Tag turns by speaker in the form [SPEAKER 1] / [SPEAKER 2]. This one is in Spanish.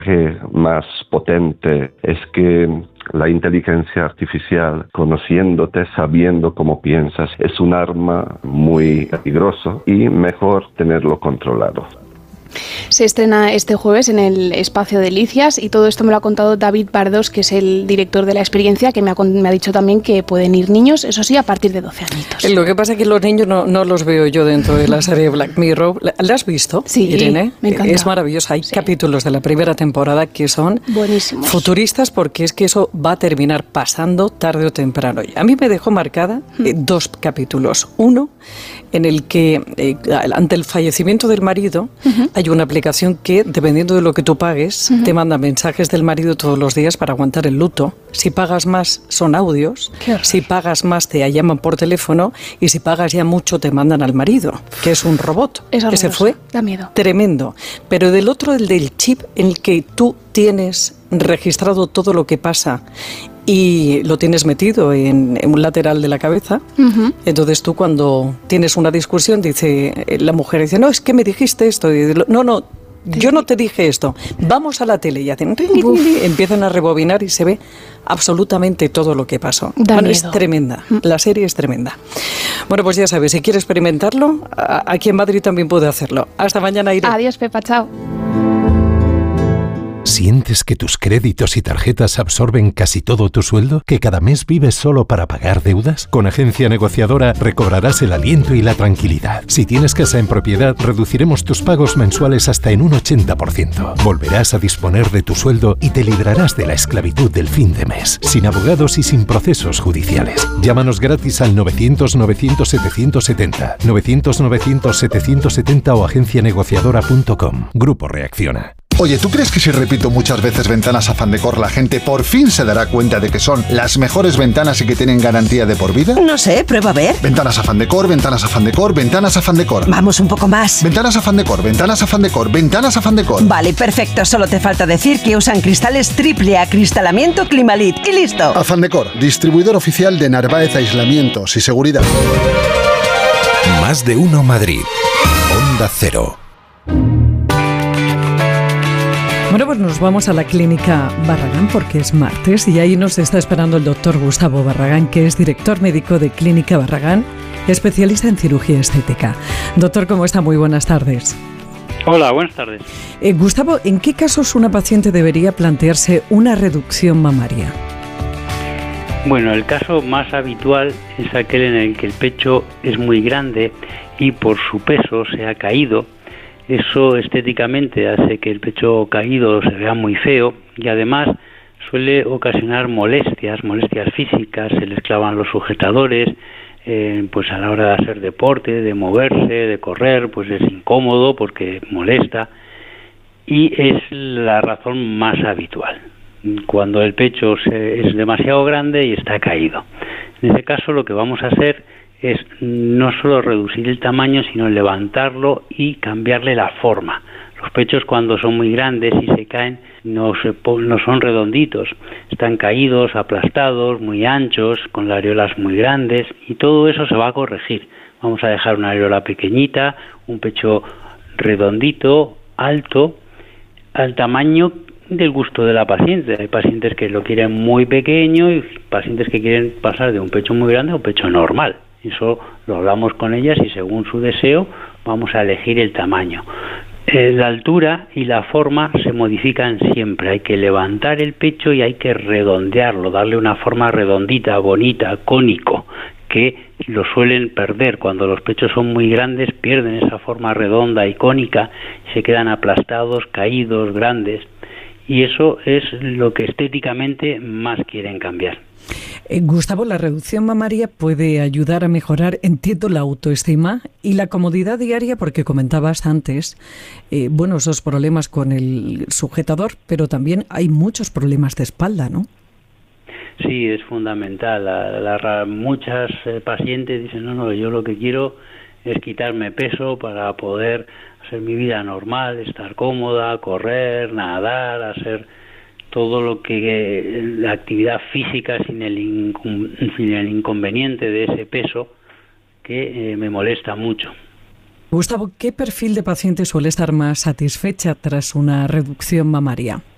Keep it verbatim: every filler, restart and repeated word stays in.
[SPEAKER 1] más potente es que la inteligencia artificial, conociéndote, sabiendo cómo piensas, es un arma muy peligrosa y mejor tenerlo controlado.
[SPEAKER 2] Se estrena este jueves en el Espacio Delicias y todo esto me lo ha contado David Bardos, que es el director de la experiencia, que me ha, me ha dicho también que pueden ir niños, eso sí, a partir de doce añitos.
[SPEAKER 3] Lo que pasa es que los niños no, no los veo yo dentro de la serie Black Mirror. ¿La has visto,
[SPEAKER 2] sí,
[SPEAKER 3] Irene?
[SPEAKER 2] Me encanta.
[SPEAKER 3] Es maravillosa. Hay sí. capítulos de la primera temporada que son
[SPEAKER 2] buenísimos,
[SPEAKER 3] futuristas, porque es que eso va a terminar pasando tarde o temprano. A mí me dejó marcada hmm. eh, dos capítulos. Uno, en el que eh, ante el fallecimiento del marido uh-huh. hay una aplicación que, dependiendo de lo que tú pagues, uh-huh. te manda mensajes del marido todos los días para aguantar el luto. Si pagas más, son audios. Si pagas más, te llaman por teléfono. Y si pagas ya mucho, te mandan al marido, que es un robot.
[SPEAKER 2] Es
[SPEAKER 3] que se fue.
[SPEAKER 2] Da miedo.
[SPEAKER 3] Tremendo. Pero del otro, el del chip, en el que tú tienes registrado todo lo que pasa y lo tienes metido en, en un lateral de la cabeza. Uh-huh. Entonces tú, cuando tienes una discusión, dice la mujer, dice, no, es que me dijiste esto. Y dice, no, no, yo no te dije esto. Vamos a la tele. Y hacen, empiezan a rebobinar y se ve absolutamente todo lo que pasó.
[SPEAKER 2] Da
[SPEAKER 3] bueno,
[SPEAKER 2] miedo.
[SPEAKER 3] Es tremenda. La serie es tremenda. Bueno, pues ya sabes, si quieres experimentarlo, aquí en Madrid también puede hacerlo. Hasta mañana, Irene.
[SPEAKER 2] Adiós, Pepa, chao.
[SPEAKER 4] ¿Sientes que tus créditos y tarjetas absorben casi todo tu sueldo? ¿Que cada mes vives solo para pagar deudas? Con Agencia Negociadora recobrarás el aliento y la tranquilidad. Si tienes casa en propiedad, reduciremos tus pagos mensuales hasta en un ochenta por ciento. Volverás a disponer de tu sueldo y te librarás de la esclavitud del fin de mes, sin abogados y sin procesos judiciales. Llámanos gratis al novecientos novecientos setecientos setenta, novecientos novecientos setecientos setenta o agencia negociadora punto com. Grupo Reacciona.
[SPEAKER 5] Oye, ¿tú crees que si repito muchas veces Ventanas Afán Decor, la gente por fin se dará cuenta de que son las mejores ventanas y que tienen garantía de por vida?
[SPEAKER 6] No sé, prueba a ver.
[SPEAKER 5] Ventanas Afán Decor, Ventanas Afán Decor, Ventanas Afán Decor.
[SPEAKER 6] Vamos un poco más.
[SPEAKER 5] Ventanas Afán Decor, Ventanas Afán Decor, Ventanas Afán Decor.
[SPEAKER 6] Vale, perfecto. Solo te falta decir que usan cristales triple acristalamiento Climalit. Y listo.
[SPEAKER 5] Afán Decor, distribuidor oficial de Narváez Aislamientos y Seguridad.
[SPEAKER 4] Más de uno Madrid. Onda Cero.
[SPEAKER 3] Bueno, pues nos vamos a la clínica Barragán porque es martes y ahí nos está esperando el doctor Gustavo Barragán, que es director médico de Clínica Barragán, especialista en cirugía estética. Doctor, ¿cómo está? Muy buenas tardes.
[SPEAKER 7] Hola, buenas tardes.
[SPEAKER 3] Eh, Gustavo, ¿en qué casos una paciente debería plantearse una reducción mamaria?
[SPEAKER 7] Bueno, el caso más habitual es aquel en el que el pecho es muy grande y por su peso se ha caído. Eso estéticamente hace que el pecho caído se vea muy feo y además suele ocasionar molestias, molestias físicas, se les clavan los sujetadores, eh, pues a la hora de hacer deporte, de moverse, de correr, pues es incómodo porque molesta y es la razón más habitual, cuando el pecho se, es demasiado grande y está caído. En ese caso lo que vamos a hacer es no solo reducir el tamaño, sino levantarlo y cambiarle la forma. Los pechos, cuando son muy grandes y se caen, no, se, no son redonditos, están caídos, aplastados, muy anchos, con las areolas muy grandes, y todo eso se va a corregir. Vamos a dejar una areola pequeñita, un pecho redondito, alto, al tamaño del gusto de la paciente. Hay pacientes que lo quieren muy pequeño y pacientes que quieren pasar de un pecho muy grande a un pecho normal. Eso lo hablamos con ellas y según su deseo vamos a elegir el tamaño. Eh, la altura y la forma se modifican siempre. Hay que levantar el pecho y hay que redondearlo, darle una forma redondita, bonita, cónico, que lo suelen perder. Cuando los pechos son muy grandes pierden esa forma redonda y cónica, se quedan aplastados, caídos, grandes. Y eso es lo que estéticamente más quieren cambiar.
[SPEAKER 3] Eh, Gustavo, la reducción mamaria puede ayudar a mejorar, entiendo, la autoestima y la comodidad diaria, porque comentabas antes, eh, bueno, esos problemas con el sujetador, pero también hay muchos problemas de espalda, ¿no?
[SPEAKER 7] Sí, es fundamental. La, la, muchas eh, pacientes dicen, no, no, yo lo que quiero es quitarme peso para poder hacer mi vida normal, estar cómoda, correr, nadar, hacer todo lo que la actividad física sin el, incum, sin el inconveniente de ese peso que eh, me molesta mucho.
[SPEAKER 3] Gustavo, ¿qué perfil de paciente suele estar más satisfecha tras una reducción mamaria?